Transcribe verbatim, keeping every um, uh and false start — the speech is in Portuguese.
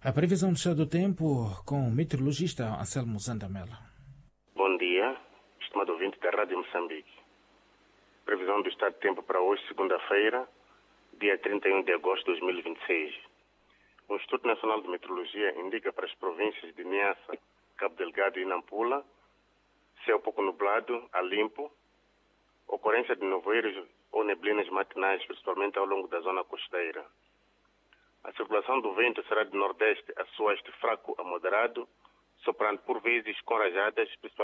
A previsão do estado do tempo com o meteorologista Anselmo Zandamela. Bom dia, estimado ouvinte da Rádio Moçambique. Previsão do estado do tempo para hoje, segunda-feira, dia trinta e um de agosto de dois mil e vinte e seis. O Instituto Nacional de Meteorologia indica para as províncias de Niassa, Cabo Delgado e Nampula céu pouco nublado a limpo, ocorrência de nevoeiros ou neblinas matinais, principalmente ao longo da zona costeira. A circulação do vento será de nordeste a sueste fraco a moderado, soprando por vezes com rajadas, principalmente